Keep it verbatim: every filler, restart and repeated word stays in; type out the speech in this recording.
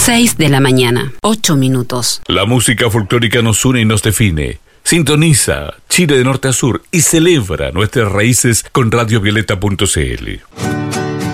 seis de la mañana, ocho minutos. La música folclórica nos une y nos define. Sintoniza Chile de norte a sur y celebra nuestras raíces con radio violeta punto c l.